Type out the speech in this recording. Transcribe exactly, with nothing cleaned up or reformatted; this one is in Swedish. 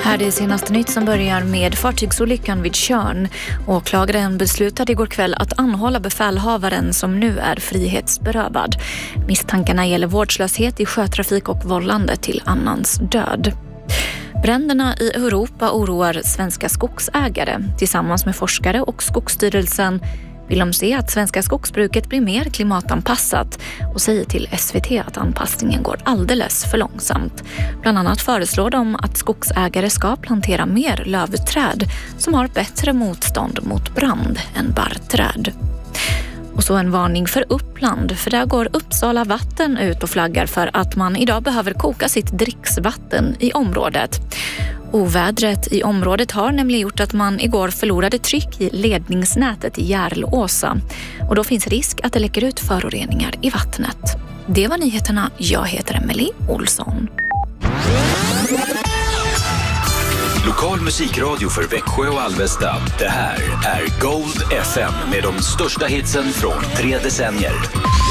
Här är det senaste nytt som börjar med fartygsolyckan vid Tjörn. Åklagaren beslutade igår kväll att anhålla befälhavaren som nu är frihetsberövad. Misstankarna gäller vårdslöshet i sjötrafik och vållande till annans död. Bränderna i Europa oroar svenska skogsägare. Tillsammans med forskare och Skogsstyrelsen vill de se att svenska skogsbruket blir mer klimatanpassat och säger till S V T att anpassningen går alldeles för långsamt. Bland annat föreslår de att skogsägare ska plantera mer lövträd som har bättre motstånd mot brand än barrträd. Och så en varning för Uppland, för där går Uppsala vatten ut och flaggar för att man idag behöver koka sitt dricksvatten i området. Ovädret i området har nämligen gjort att man igår förlorade tryck i ledningsnätet i Järlåsa. Och då finns risk att det läcker ut föroreningar i vattnet. Det var nyheterna. Jag heter Emily Olsson. Lokal musikradio för Växjö och Alvesta. Det här är Gold F M med de största hitsen från tre decennier.